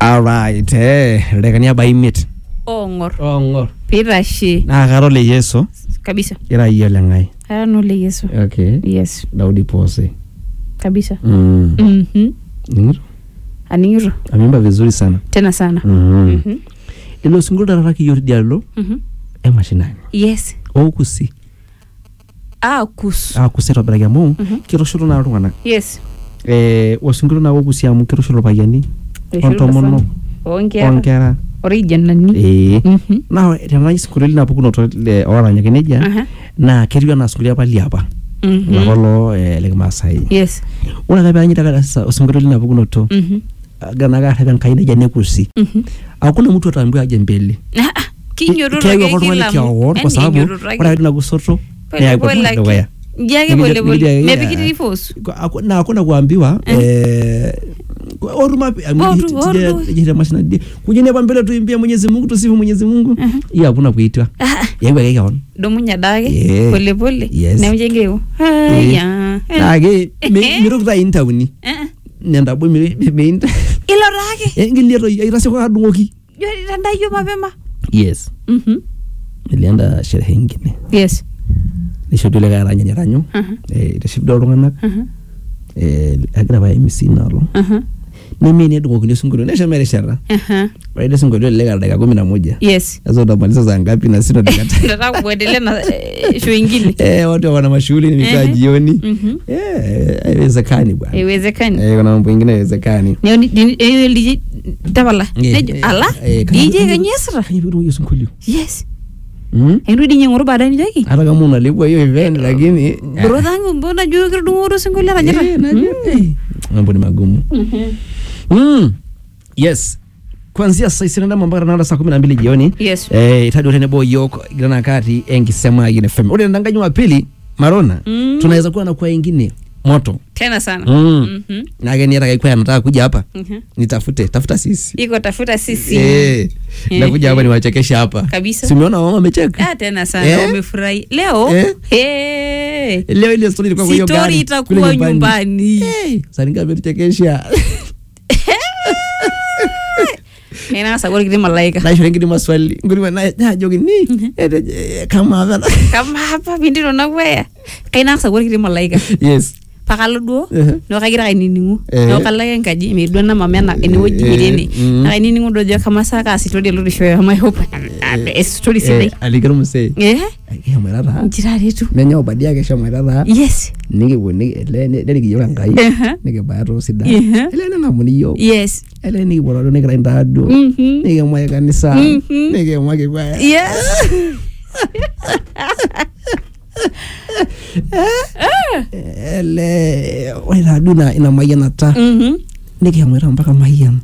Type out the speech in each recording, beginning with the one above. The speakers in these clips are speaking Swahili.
All right. Rekania baimit. Ongor. Pirashi. Na karole Yesu. Kabisa. Ira hiyo lengai. Nole Yesu. Okay. Yes. Daudi pose. Kabisa. Ningiro. Aningiro. Amemba vizuri sana. Tena sana. Ilo singura raki yori dialo. Mashinani. Yes. Okusi. Kusero braga mo. Kiroshoro na rungana. Yes. Wasingura na okusi amu kiroshoro bayani. Ontomono. Onkera. Originally. Na jamani sikurili na pukuno to le oranya keneja. Na keriwa na sukulia pali hapa. La holo le Masai. Yes. Una kabe anyita kada sasa usingurili na pukuno to. Gana ga heben kaina jane kusi. Hakuna mtu ataambiwa aje mbele. Kinyororo kwa sababu wala na kusoto. Jage pole. Mepikiri force. Na hakuna kuambiwa oruma jira mashina di kujine pambele tuimbie Mwenyezi Mungu tusifu Mwenyezi Mungu hiyo hakuna kuitwa yewe yake on domunya dage pole na mjengeo dage mirukta intawuni nenda bo me inta ilo dage ngiliro irase kwa dungoki yo randa yo mapema yes nilienda sherehe nyingine yes nishudule garanya nyaranyo itashibdo rungana agra ba MC nalo mimi ni dungo kunisunguro nesha mere shara baada sunguro le gardaga 11 yes azo ndamaliza za ngapi na sina dakika nataka kuendelea na show nyingine watu wana mashughuli nimekaa jioni haiwezekani bwana haiwezekani kuna mambo mengine haiwezekani ni tabala ala DJ kanyesra kanyibiru hiyo sunguro yes Enrudi nyengoro baada ni jaki hata kama unalipwa hiyo event lakini bro zangu mbona juu kidogo singole rajara mambo ni magumu yes kuanzia saa 6 na saa 12 jioni yes itadi utene boyo gana kati engisema yine FM ule ndanganywa wa pili Marona tunaweza kuwa na kwa nyingine moto tena sana na gani hata kwa nataka kuja hapa tafuta sisi iko tafuta sisi na kuja hapa niwachekesha hapa kabisa simeona wao wamecheka tena sana wamefurahi leo leo ile story ilikuwa kwa hiyo gari story itakuwa nyumbani saringa amechekesha Ena sagori kidi malaika. Na shule kidi maswali. Nguri na jogi ni. Kama hapa bindiro na weya. Kaina sagori kidi malaika. Yes. Pakalo duo. No kagira kainingu. No kala ngaji me dona mama na eni woji bideni. Na kainingu dojo kama saka asitodi lo show my hope. Story sile. Aligero mse. Ya mwerara. Njirare tu. Nenya obadia kesha mwerara. Yes. Nige boni ele kiyola ngai. Nige baro sida. Ele na muni yo. Yes. Ele ni boro ne granda ado. Nige mwa kanisa. Nige mwa kibaya. Yes. Ele wala duna ina mayana ta. Nige mwera mpaka mayana.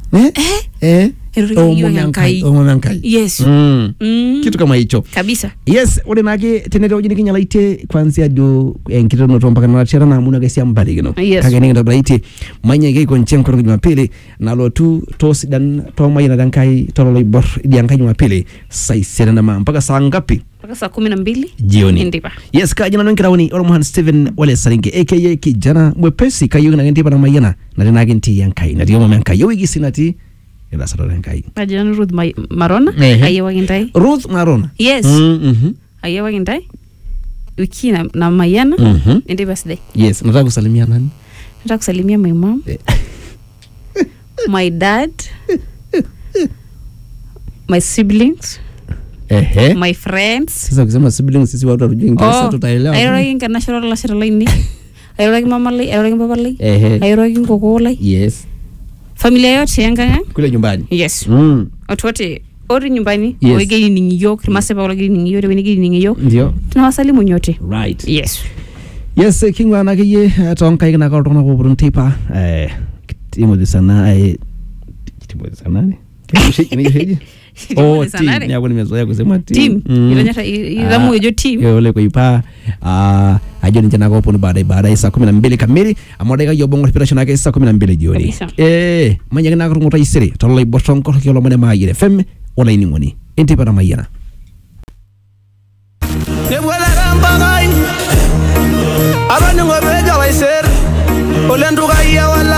Omonyankai. Yes. Kitu kama hicho. Kabisa. Yes, ule nake tenere ojini kinyalaite kwanzia do enkitano to mpaka na chera na muna gesia mbali gino. Kagene ndo laite manya ge ko nchenko ro Jumapili na lo tu to sidan to mayina dankai to lo bor diankai Jumapili sai serena ma mpaka saa ngapi? Mpaka saa 12 jioni. Ndiba. Yes, ka jina nkirawuni Oromohan Steven wale saringe aka kijana mwepesi kayo na ntipa na mayina na tena ginti yankai na dioma yankai yo wigi sinati ila sarora yankai. Ajana Ruth Marona ayewa gintai. Ruth Marona. Yes. Ayewa gintai. Wiki na mayana ndi birthday. Yes, nataka kusalimia nani? Nataka kusalimia my mom. My dad. My siblings. My friends. Sasa ukisema siblings sisi watu warujua Ingereza tutaelewa. Ayorogi international la shirala ini. Ayorogi mama lai, ayorogi baba lai. Ayorogi ngoko lai. Yes. Familia yote yanga kule nyumbani. Yes. Watu wote ori nyumbani wegeni ningiyo kimase pa wegeni ningiyo de wengi ningiyo. Ndio. Tunawasalimu nyote. Right. Yes. Yes, kingwa na kiye tonka igna ka tona ko buruntipa timo de sana ne. Ni team ya kwani mezoea kusema team. Ilonyesha ilamu hiyo team. Ole kuipa ajoni jana kwa poni baada saa 12 kamili amodeka yo bongo inspiration yake saa 12 jioni. Manya gina ko ngota isiri toloi boton ko kilo mane maayire fem wala ini ngoni. Enti para mayana. Nebwala rambangai. Abanu ngobeja waiser. Olenduga ya wala